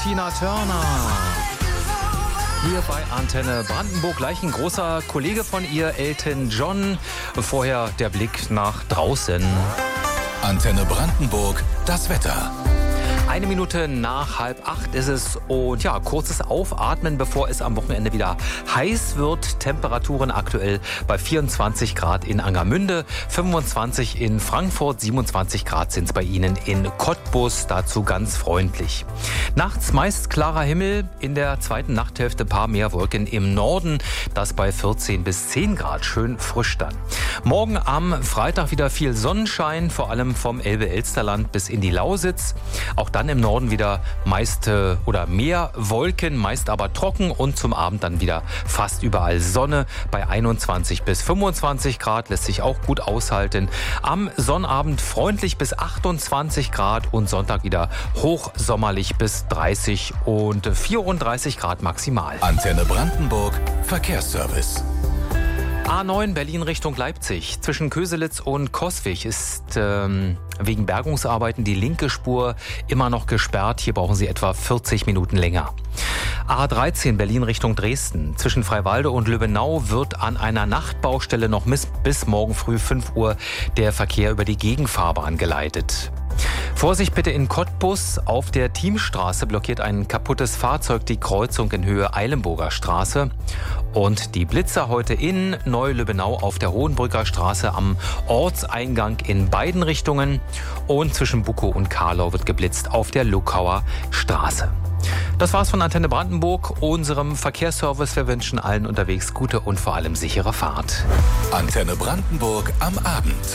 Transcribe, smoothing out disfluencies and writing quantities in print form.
Tina Turner. Hier bei Antenne Brandenburg gleich ein großer Kollege von ihr, Elton John. Vorher der Blick nach draußen. Antenne Brandenburg, das Wetter. 1 Minute nach 7:30 ist es und ja, kurzes Aufatmen, bevor es am Wochenende wieder heiß wird. Temperaturen aktuell bei 24 Grad in Angermünde, 25 in Frankfurt, 27 Grad sind es bei Ihnen in Cottbus, dazu ganz freundlich. Nachts meist klarer Himmel, in der zweiten Nachthälfte paar mehr Wolken im Norden, das bei 14 bis 10 Grad, schön frisch dann. Morgen am Freitag wieder viel Sonnenschein, vor allem vom Elbe-Elsterland bis in die Lausitz. Auch dann im Norden wieder meist oder mehr Wolken, meist aber trocken und zum Abend dann wieder fast überall Sonne bei 21 bis 25 Grad, lässt sich auch gut aushalten. Am Sonnabend freundlich bis 28 Grad und Sonntag wieder hochsommerlich bis 30 und 34 Grad maximal. Antenne Brandenburg, Verkehrsservice. A9 Berlin Richtung Leipzig. Zwischen Köselitz und Coswig ist wegen Bergungsarbeiten die linke Spur immer noch gesperrt. Hier brauchen Sie etwa 40 Minuten länger. A13 Berlin Richtung Dresden. Zwischen Freiwalde und Lübbenau wird an einer Nachtbaustelle noch bis morgen früh 5 Uhr der Verkehr über die Gegenfahrbahn geleitet. Vorsicht bitte in Cottbus. Auf der Thiemstraße blockiert ein kaputtes Fahrzeug die Kreuzung in Höhe Eilenburger Straße. Und die Blitzer heute in Neu-Lübbenau auf der Hohenbrücker Straße am Ortseingang in beiden Richtungen. Und zwischen Bukow und Karlau wird geblitzt auf der Luckauer Straße. Das war's von Antenne Brandenburg, unserem Verkehrsservice. Wir wünschen allen unterwegs gute und vor allem sichere Fahrt. Antenne Brandenburg am Abend.